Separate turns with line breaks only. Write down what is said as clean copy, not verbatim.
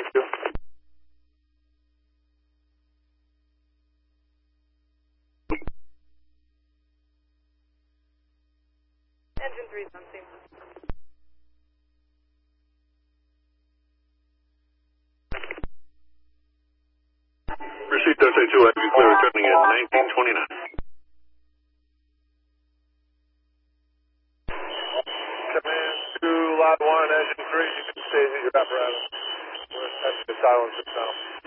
Thank you.
Engine 3's on scene.
Received SA2, I be clear, returning at 1929. Command 2, Lot 1, Engine 3, you can stay at your apparatus. We're testing the silence now.